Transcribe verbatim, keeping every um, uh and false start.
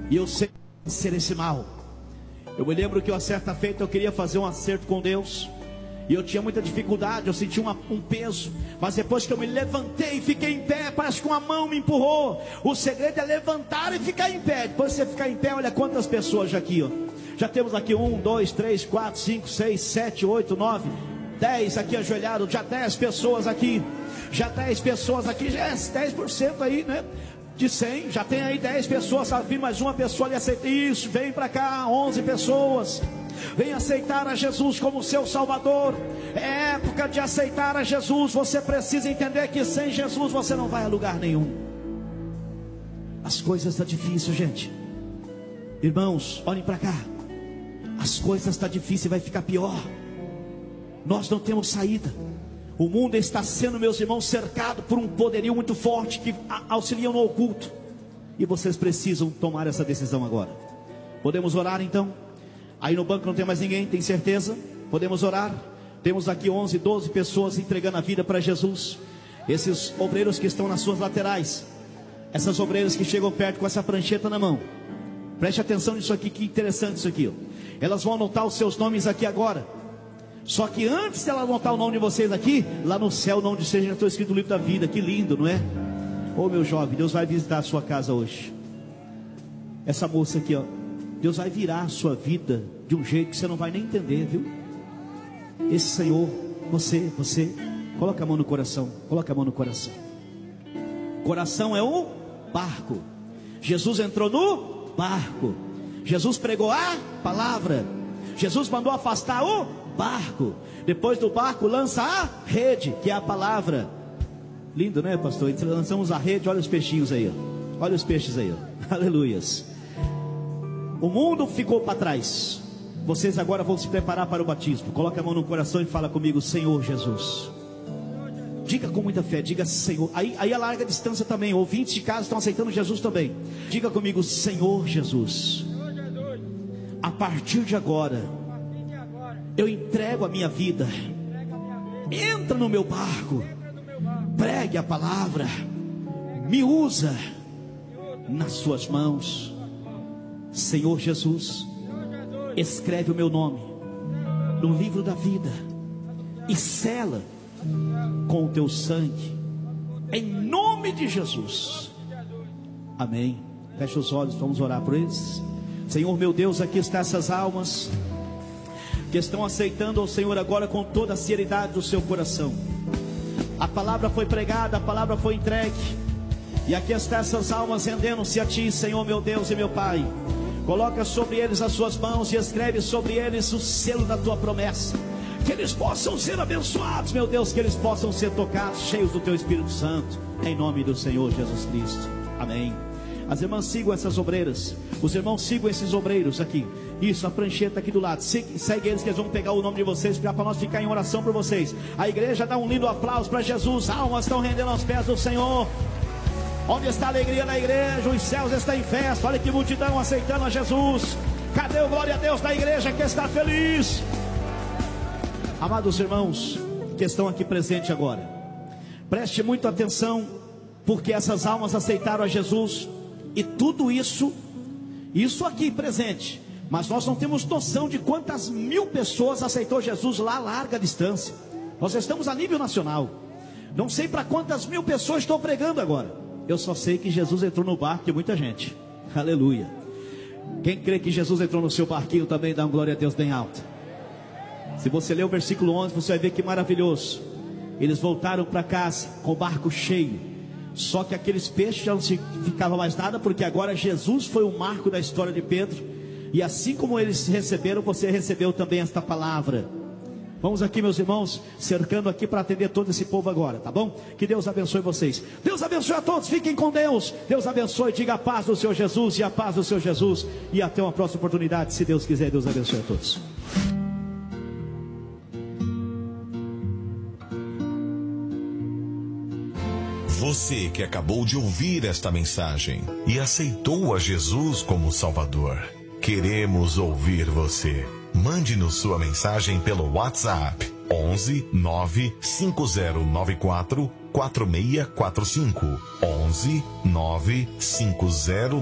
E eu sei ser esse mal. Eu me lembro que uma certa feita eu queria fazer um acerto com Deus, e eu tinha muita dificuldade, eu senti uma, um peso. Mas depois que eu me levantei e fiquei em pé, parece que uma mão me empurrou. O segredo é levantar e ficar em pé. Depois que você ficar em pé, olha quantas pessoas já aqui, ó. Já temos aqui um, dois, três, quatro, cinco, seis, sete, oito, nove, dez aqui ajoelhados. Já dez pessoas aqui. Já dez pessoas aqui, já é dez por cento aí, né? De cem, já tem aí dez pessoas. Sabe, mais uma pessoa ali aceita. Isso, vem para cá, onze pessoas. Vem aceitar a Jesus como seu Salvador. É época de aceitar a Jesus. Você precisa entender que sem Jesus você não vai a lugar nenhum. As coisas estão difíceis, gente. Irmãos, olhem para cá. As coisas estão difíceis, vai ficar pior. Nós não temos saída. O mundo está sendo, meus irmãos, cercado por um poderio muito forte que auxilia no oculto. E vocês precisam tomar essa decisão agora. Podemos orar então? Aí no banco não tem mais ninguém, tem certeza? Podemos orar? Temos aqui onze, doze pessoas entregando a vida para Jesus. Esses obreiros que estão nas suas laterais, essas obreiras que chegam perto com essa prancheta na mão, preste atenção nisso aqui, que interessante isso aqui, ó. Elas vão anotar os seus nomes aqui agora. Só que antes de ela anotar o nome de vocês aqui, lá no céu, o nome de vocês já está escrito no livro da vida. Que lindo, não é? Ô meu jovem, Deus vai visitar a sua casa hoje. Essa moça aqui, ó, Deus vai virar a sua vida de um jeito que você não vai nem entender, viu? Esse Senhor, você, você, coloca a mão no coração, coloca a mão no coração. Coração é um barco. Jesus entrou no barco. Jesus pregou a palavra. Jesus mandou afastar o barco. Depois do barco lança a rede, que é a palavra. Lindo, né, pastor? Então, lançamos a rede, olha os peixinhos aí, ó. Olha os peixes aí, ó. Aleluias. O mundo ficou para trás. Vocês agora vão se preparar para o batismo. Coloca a mão no coração e fala comigo: Senhor Jesus. Diga com muita fé, diga Senhor. Aí, aí a larga distância também, ouvintes de casa estão aceitando Jesus também. Diga comigo: Senhor Jesus, a partir de agora eu entrego a minha vida. Entra no meu barco, pregue a palavra, me usa nas suas mãos. Senhor Jesus, escreve o meu nome no livro da vida e sela com o teu sangue, em nome de Jesus. Amém. Feche os olhos, vamos orar por eles. Senhor meu Deus, aqui estão essas almas que estão aceitando ao Senhor agora com toda a sinceridade do seu coração. A palavra foi pregada, a palavra foi entregue, e aqui estão essas almas rendendo-se a Ti, Senhor meu Deus e meu Pai. Coloca sobre eles as suas mãos e escreve sobre eles o selo da Tua promessa. Que eles possam ser abençoados, meu Deus, que eles possam ser tocados, cheios do Teu Espírito Santo, em nome do Senhor Jesus Cristo. Amém. As irmãs sigam essas obreiras, os irmãos sigam esses obreiros aqui. Isso, a prancheta aqui do lado. Segue, segue eles, que eles vão pegar o nome de vocês para nós ficar em oração por vocês. A igreja dá um lindo aplauso para Jesus. Almas estão rendendo aos pés do Senhor. Onde está a alegria da igreja? Os céus estão em festa. Olha que multidão aceitando a Jesus. Cadê o glória a Deus da igreja que está feliz? Amados irmãos que estão aqui presentes agora, preste muita atenção, porque essas almas aceitaram a Jesus. E tudo isso, isso aqui presente, mas nós não temos noção de quantas mil pessoas aceitou Jesus lá a larga distância. Nós estamos a nível nacional. Não sei para quantas mil pessoas estou pregando agora. Eu só sei que Jesus entrou no barco de muita gente. Aleluia. Quem crê que Jesus entrou no seu barquinho também dá uma glória a Deus bem alta. Se você ler o versículo onze, você vai ver que maravilhoso. Eles voltaram para casa com o barco cheio. Só que aqueles peixes já não significavam mais nada, porque agora Jesus foi o marco da história de Pedro. E assim como eles receberam, você recebeu também esta palavra. Vamos aqui, meus irmãos, cercando aqui para atender todo esse povo agora, tá bom? Que Deus abençoe vocês. Deus abençoe a todos, fiquem com Deus. Deus abençoe, diga a paz do Senhor Jesus e a paz do Senhor Jesus. E até uma próxima oportunidade, se Deus quiser. Deus abençoe a todos. Você que acabou de ouvir esta mensagem e aceitou a Jesus como Salvador, queremos ouvir você. Mande-nos sua mensagem pelo WhatsApp onze nove cinco zero nove quatro quatro seis quatro cinco onze nove cinco zero